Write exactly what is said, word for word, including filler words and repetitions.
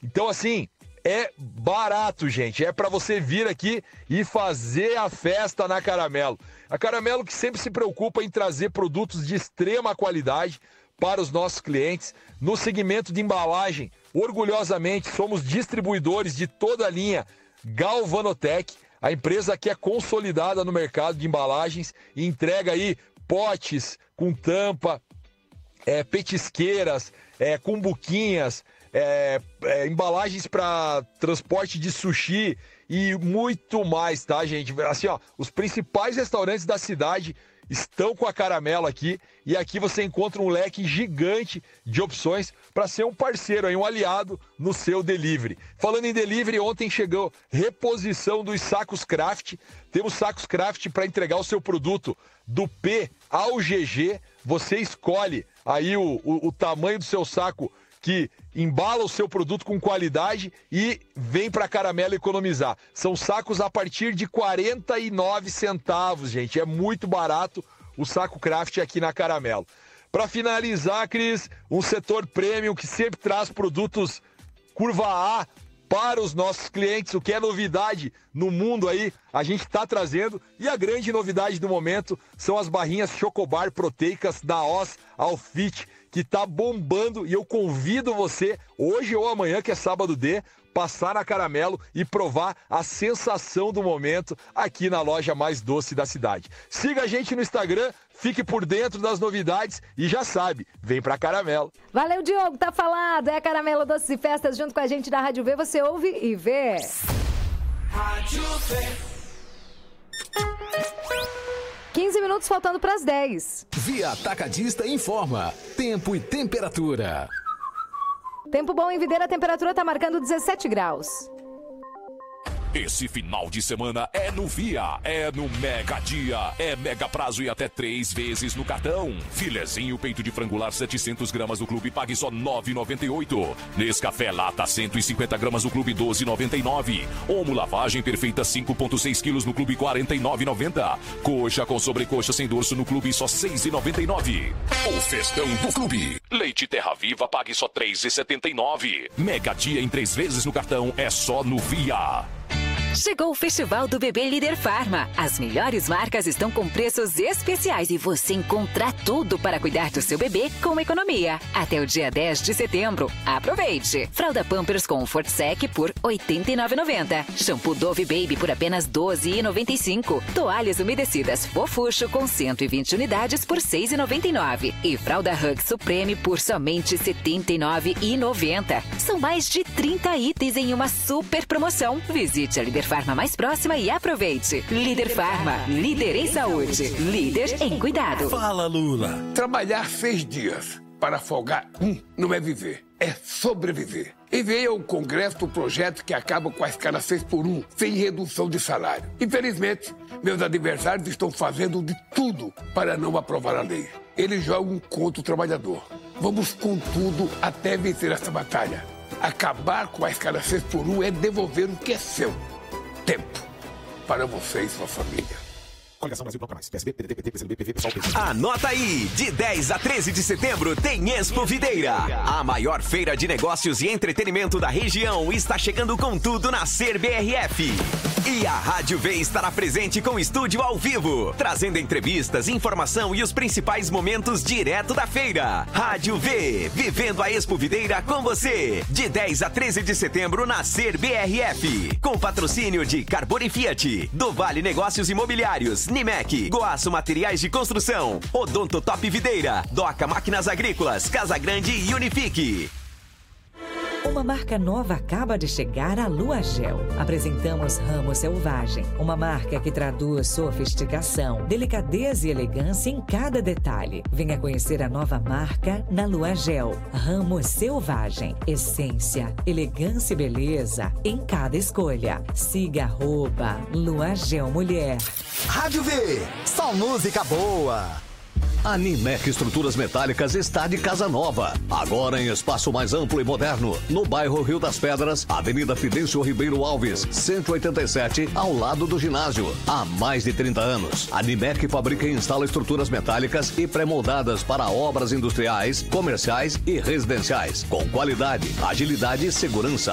Então, assim, é barato, gente. É para você vir aqui e fazer a festa na Caramelo. A Caramelo que sempre se preocupa em trazer produtos de extrema qualidade para os nossos clientes. No segmento de embalagem, orgulhosamente, somos distribuidores de toda a linha Galvanotec, a empresa que é consolidada no mercado de embalagens e entrega aí potes com tampa, é, petisqueiras, é, cumbuquinhas, é, é, embalagens para transporte de sushi e muito mais, tá, gente? Assim, ó, os principais restaurantes da cidade estão com a Caramelo aqui e aqui você encontra um leque gigante de opções para ser um parceiro, aí, um aliado no seu delivery. Falando em delivery, ontem chegou reposição dos sacos Craft. Temos sacos Craft para entregar o seu produto do P ao G G. Você escolhe aí o, o, o tamanho do seu saco que embala o seu produto com qualidade e vem para a Caramelo economizar. São sacos a partir de quarenta e nove centavos, gente. É muito barato o saco Craft aqui na Caramelo. Para finalizar, Cris, um setor premium que sempre traz produtos curva A para os nossos clientes, o que é novidade no mundo aí, a gente está trazendo. E a grande novidade do momento são as barrinhas Chocobar proteicas da Oz Alfit, que tá bombando, e eu convido você, hoje ou amanhã, que é sábado D, passar na Caramelo e provar a sensação do momento aqui na loja mais doce da cidade. Siga a gente no Instagram, fique por dentro das novidades e já sabe, vem pra Caramelo. Valeu, Diogo, tá falado. É a Caramelo Doces e Festas junto com a gente da Rádio V, você ouve e vê. Rádio V. quinze minutos faltando para as dez. Via Atacadista informa. Tempo e temperatura. Tempo bom em Videira, a temperatura está marcando dezessete graus. Esse final de semana é no Via, é no Mega Dia, é mega prazo e até três vezes no cartão. Filezinho peito de frangular setecentos gramas do Clube, pague só nove reais e noventa e oito centavos. Nescafé Lata cento e cinquenta gramas do Clube, doze reais e noventa e nove centavos. Omo Lavagem Perfeita cinco vírgula seis quilos no Clube, quarenta e nove reais e noventa centavos. Coxa com sobrecoxa sem dorso no Clube, só seis reais e noventa e nove centavos. O festão do Clube. Leite Terra Viva, pague só três reais e setenta e nove centavos. Mega Dia em três vezes no cartão, é só no Via. Chegou o Festival do Bebê Líder Farma. As melhores marcas estão com preços especiais e você encontra tudo para cuidar do seu bebê com economia. Até o dia dez de setembro. Aproveite! Fralda Pampers Comfort Sec por oitenta e nove reais e noventa centavos. Shampoo Dove Baby por apenas doze reais e noventa e cinco centavos. Toalhas umedecidas Fofuxo com cento e vinte unidades por seis reais e noventa e nove centavos. E Fralda Hug Supreme por somente setenta e nove reais e noventa centavos. São mais de trinta itens em uma super promoção. Visite a Líder Farma mais próxima e aproveite. Líder Farma, líder em saúde, líder em cuidado. Fala, Lula. Trabalhar seis dias para folgar um não é viver, é sobreviver. E veio ao Congresso o projeto que acaba com a escala seis por um, sem redução de salário. Infelizmente, meus adversários estão fazendo de tudo para não aprovar a lei. Eles jogam contra o trabalhador. Vamos com tudo até vencer essa batalha. Acabar com a escala seis por um é devolver o que é seu. Tempo para você e sua família. Coligação Brasil Bloco Mais. P S B, P D T, P T, P C B, P V, P S O, P S. Anota aí! De dez a treze de setembro tem Expo Videira. A maior feira de negócios e entretenimento da região está chegando com tudo na Ser B R F. E a Rádio V estará presente com estúdio ao vivo, trazendo entrevistas, informação e os principais momentos direto da feira. Rádio V, vivendo a Expo Videira com você. De dez a treze de setembro na Ser B R F. Com patrocínio de Carbone Fiat, do Vale Negócios Imobiliários, Nimec, Goaço Materiais de Construção, Odonto Top Videira, Doca Máquinas Agrícolas, Casa Grande e Unifique. Uma marca nova acaba de chegar à Lua Gel. Apresentamos Ramo Selvagem, uma marca que traduz sofisticação, delicadeza e elegância em cada detalhe. Venha conhecer a nova marca na Lua Gel. Ramo Selvagem, essência, elegância e beleza em cada escolha. Siga arroba Lua Gel Mulher. Rádio V, só música boa. A Nimec Estruturas Metálicas está de casa nova. Agora em espaço mais amplo e moderno. No bairro Rio das Pedras, Avenida Fidêncio Ribeiro Alves, cento e oitenta e sete, ao lado do ginásio. Há mais de trinta anos, a Nimec fabrica e instala estruturas metálicas e pré-moldadas para obras industriais, comerciais e residenciais. Com qualidade, agilidade e segurança.